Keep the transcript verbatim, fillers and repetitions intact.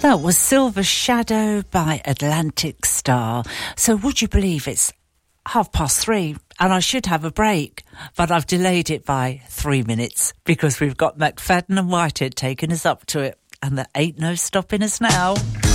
That was Silver Shadow by Atlantic Star. So would you believe it's half past three and I should have a break, but I've delayed it by three minutes because we've got McFadden and Whitehead taking us up to it, and there ain't no stopping us now.